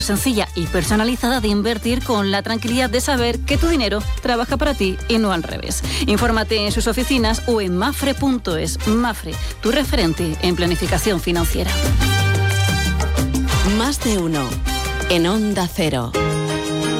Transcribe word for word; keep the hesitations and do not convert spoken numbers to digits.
sencilla y personalizada de invertir con la tranquilidad de saber que tu dinero trabaja para ti y no al revés. Infórmate en sus oficinas o en mafre punto es. Mafre, tu referente en planificación financiera. Más de uno en Onda Cero.